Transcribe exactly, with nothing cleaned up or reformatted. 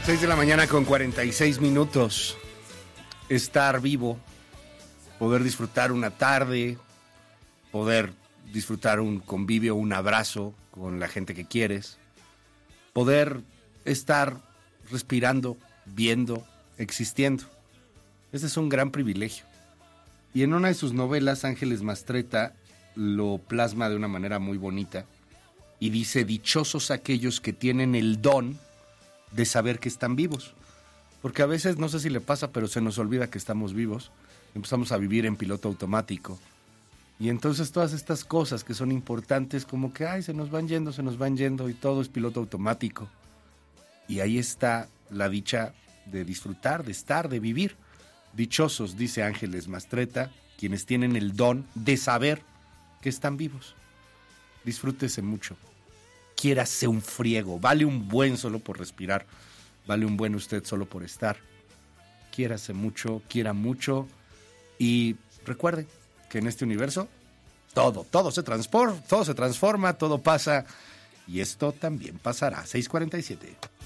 seis de la mañana con cuarenta y seis minutos. Estar vivo, poder disfrutar una tarde, poder disfrutar un convivio, un abrazo con la gente que quieres, poder estar respirando, viendo, existiendo. Ese es un gran privilegio. Y en una de sus novelas, Ángeles Mastretta lo plasma de una manera muy bonita y dice: dichosos aquellos que tienen el don de saber que están vivos. Porque a veces, no sé si le pasa, pero se nos olvida que estamos vivos. Empezamos a vivir en piloto automático. Y entonces todas estas cosas que son importantes, como que, ay, se nos van yendo, se nos van yendo, y todo es piloto automático. Y ahí está la dicha de disfrutar, de estar, de vivir. Dichosos, dice Ángeles Mastretta, quienes tienen el don de saber que están vivos. Disfrútese mucho. Quiérase un friego. Vale un buen solo por respirar. Vale un buen usted solo por estar. Quiérase mucho, quiera mucho. Y recuerde que en este universo todo, todo se transforma, todo se transforma, todo pasa. Y esto también pasará. seis cuarenta y siete.